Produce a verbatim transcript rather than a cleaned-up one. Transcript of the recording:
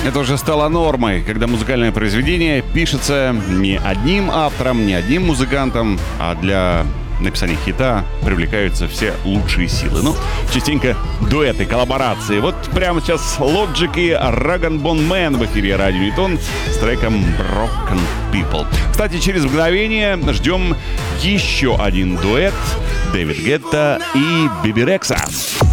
Это уже стало нормой, когда музыкальное произведение пишется не одним автором, не одним музыкантом, а для написания хита привлекаются все лучшие силы. Ну, частенько дуэты, коллаборации. Вот прямо сейчас Logic и Rag and Bone Man в эфире Радио Ньютон с треком Broken People. Кстати, через мгновение ждем еще один дуэт: Дэвид Гетта и Биби Рекса.